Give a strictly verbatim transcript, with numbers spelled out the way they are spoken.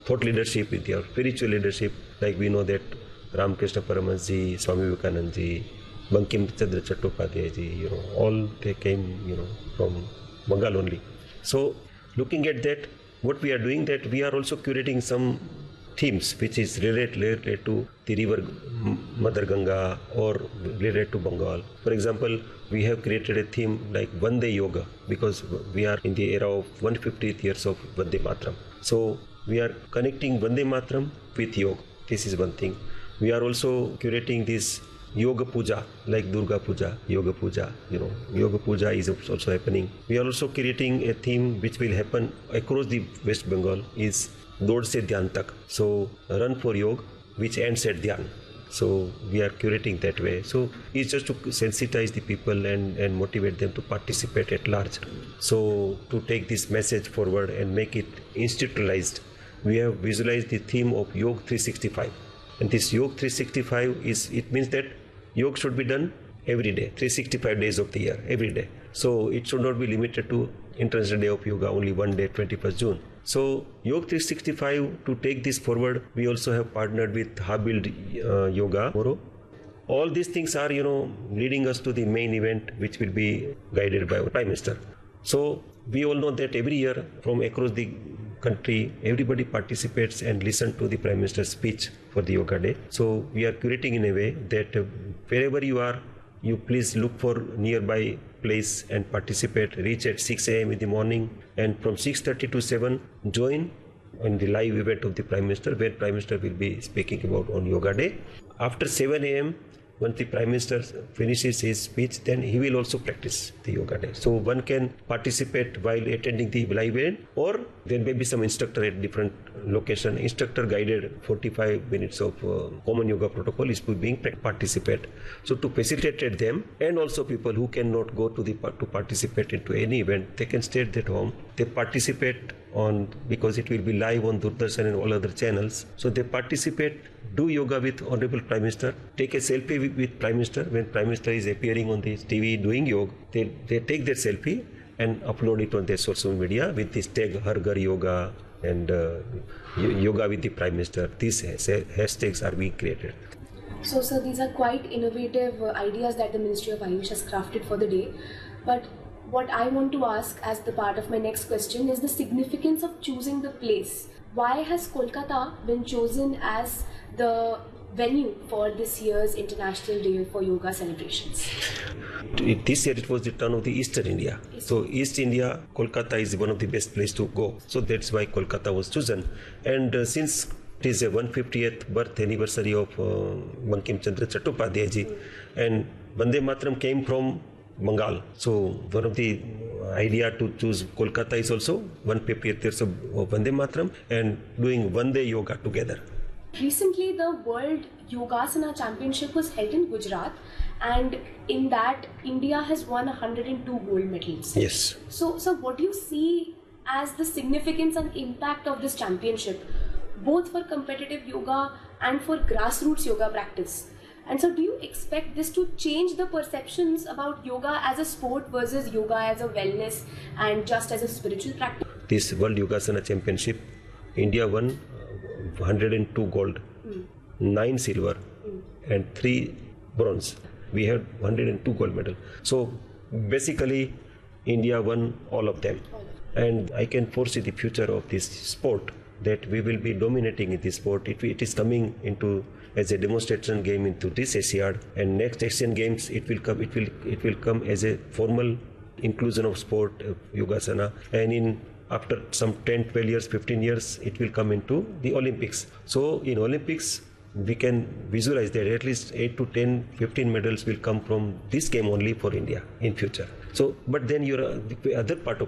thought leadership, with your spiritual leadership. Like we know that Ramakrishna Paramahansa, Swami Vivekananda, Bankim Chandra Chattopadhyay, you know, all they came, you know, from Bengal only. So looking at that, what we are doing, that we are also curating some themes which is related, related to the river Mother Ganga or related to Bengal. For example, we have created a theme like Vande Yoga, because we are in the era of one hundred fiftieth years of Vande Mataram. So we are connecting Vande Mataram with yoga. This is one thing. We are also curating this Yoga Puja, like Durga Puja, Yoga Puja, you know, Yoga Puja is also happening. We are also creating a theme which will happen across the West Bengal, is Dod Se Dhyan Tak. So run for yoga, which ends at Dhyan. So we are curating that way. So it's just to sensitize the people and, and motivate them to participate at large. So to take this message forward and make it institutionalized, we have visualized the theme of Yoga three sixty-five. And this Yoga three sixty-five is, it means that yoga should be done every day, three hundred sixty-five days of the year, every day. So it should not be limited to International Day of Yoga, only one day, twenty-first June. So Yoga three sixty-five, to take this forward, we also have partnered with Habil uh, Yoga Moro. All these things are, you know, leading us to the main event, which will be guided by our Prime Minister. So we all know that every year from across the country, everybody participates and listens to the Prime Minister's speech for the Yoga Day. So we are curating in a way that uh, wherever you are, you please look for nearby place and participate. Reach at six a m in the morning, and from six thirty to seven, join in the live event of the Prime Minister, where Prime Minister will be speaking about on Yoga Day. After seven a m, once the Prime Minister finishes his speech, then he will also practice the Yoga Day. So one can participate while attending the live event, or there may be some instructor at different location. Instructor guided forty-five minutes of uh, common yoga protocol is being participate. So to facilitate them, and also people who cannot go to the to participate into any event, they can stay at home. They participate on, because it will be live on Doordarshan and all other channels. So they participate, do yoga with Honorable Prime Minister, take a selfie with, with Prime Minister. When Prime Minister is appearing on the T V doing yoga, they, they take their selfie and upload it on their social media with this tag Har Ghar Yoga and uh, Yoga with the Prime Minister. These hashtags are being created. So sir, these are quite innovative uh, ideas that the Ministry of Ayush has crafted for the day. But what I want to ask as the part of my next question is the significance of choosing the place. Why has Kolkata been chosen as the venue for this year's International Day for Yoga celebrations? This year it was the turn of the Eastern India. So East India, Kolkata is one of the best places to go. So that's why Kolkata was chosen. And uh, since it is a one hundred fiftieth birth anniversary of uh, Bankim Chandra Chattopadhyay ji, and Vande Mataram came from Bengal. So one of the idea to choose Kolkata is also one hundred fiftieth years of Vande Mataram and doing Vande Yoga together. Recently, the World Yogasana Championship was held in Gujarat, and in that, India has won one hundred two gold medals. Yes. So, so what do you see as the significance and impact of this championship, both for competitive yoga and for grassroots yoga practice? And so do you expect this to change the perceptions about yoga as a sport versus yoga as a wellness and just as a spiritual practice? This World Yogasana Championship, India won one hundred two gold, mm. nine silver, mm. and three bronze. We had one hundred two gold medals. So basically, India won all of them. And I can foresee the future of this sport, that we will be dominating in this sport. It, it is coming into as a demonstration game into this Asiad, and next Asian Games it will come. It will it will come as a formal inclusion of sport, uh, Yogasana, and in after some ten, twelve years, fifteen years, it will come into the Olympics. So in Olympics, we can visualize that at least eight to ten, fifteen medals will come from this game only for India in future. So, but then your uh, the other part of